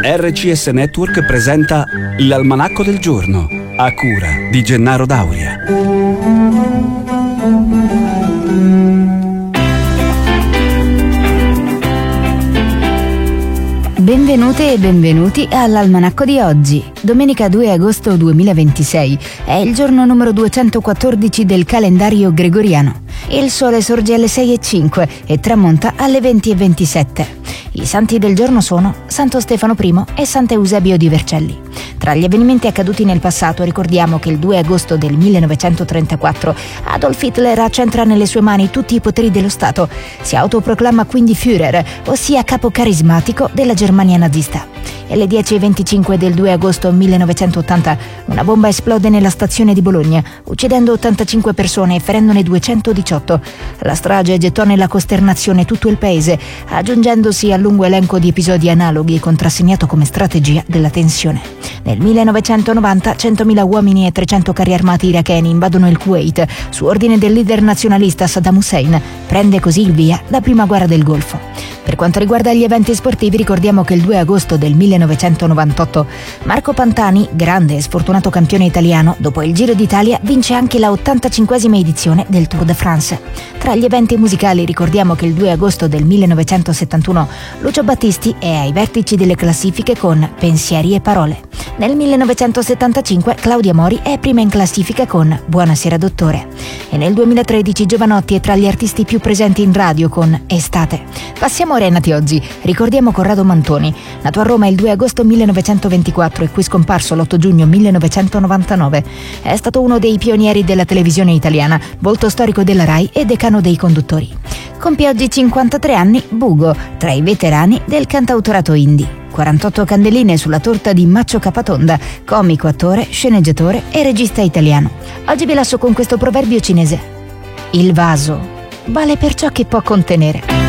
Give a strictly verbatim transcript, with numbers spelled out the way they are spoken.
R C S Network presenta l'Almanacco del Giorno, a cura di Gennaro Dauria. Benvenute e benvenuti all'Almanacco di oggi, domenica due agosto duemilaventisei. È il giorno numero duecentoquattordici del calendario gregoriano. Il sole sorge alle sei e cinque e tramonta alle venti e ventisette. I santi del giorno sono Santo Stefano I e Sant'Eusebio di Vercelli. Tra gli avvenimenti accaduti nel passato ricordiamo che il due agosto del millenovecentotrentaquattro Adolf Hitler accentra nelle sue mani tutti i poteri dello Stato. Si autoproclama quindi Führer, ossia capo carismatico della Germania nazista. E alle dieci e venticinque del due agosto millenovecentottanta una bomba esplode nella stazione di Bologna, uccidendo ottantacinque persone e ferendone duecentodiciotto. La strage gettò nella costernazione tutto il paese, aggiungendosi al lungo elenco di episodi analoghi contrassegnato come strategia della tensione. Nel millenovecentonovanta centomila uomini e trecento carri armati iracheni invadono il Kuwait su ordine del leader nazionalista Saddam Hussein. Prende così il via la prima guerra del Golfo. Per quanto riguarda gli eventi sportivi, ricordiamo che il due agosto del millenovecentonovantotto Marco Pantani, grande e sfortunato campione italiano, dopo il Giro d'Italia vince anche la ottantacinquesima edizione del Tour de France. Tra gli eventi musicali ricordiamo che il due agosto del millenovecentosettantuno Lucio Battisti è ai vertici delle classifiche con Pensieri e Parole. Nel millenovecentosettantacinque Claudia Mori è prima in classifica con Buonasera dottore. E nel duemilatredici Giovanotti è tra gli artisti più presenti in radio con Estate. Passiamo ora ai nati oggi. Ricordiamo Corrado Mantoni, nato a Roma il due agosto millenovecentoventiquattro e qui scomparso l'otto giugno millenovecentonovantanove. È stato uno dei pionieri della televisione italiana, volto storico della Rai e decano dei conduttori. Compie oggi cinquantatré anni Bugo, tra i veterani del cantautorato indie. quarantotto candeline sulla torta di Maccio Capatonda, comico, attore, sceneggiatore e regista italiano. Oggi vi lascio con questo proverbio cinese: il vaso vale per ciò che può contenere.